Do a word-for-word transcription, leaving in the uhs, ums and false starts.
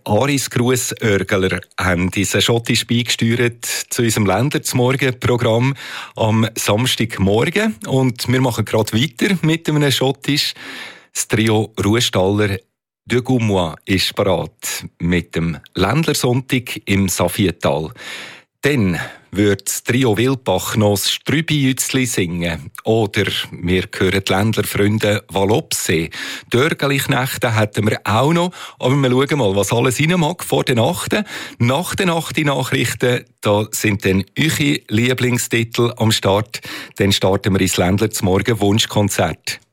Aris Gruessörgler haben uns schottisch beigesteuert zu unserem Länder-zum-Morgen-Programm am Samstagmorgen. Und wir machen gerade weiter mit einem schottisch. Das Trio Ruhestaller de Goumois ist parat mit dem Ländlersonntag im Safietal. Dann wird das Trio Wildbach noch das Strübi-Jützli singen. Oder wir hören die Ländlerfreunde Wallopsee. Dörgeli-Knechte hätten wir auch noch. Aber wir schauen mal, was alles rein mag vor den Nachten. Nach den Nachrichten, da sind dann eure Lieblingstitel am Start. Dann starten wir ins Ländler zum Morgen Wunschkonzert.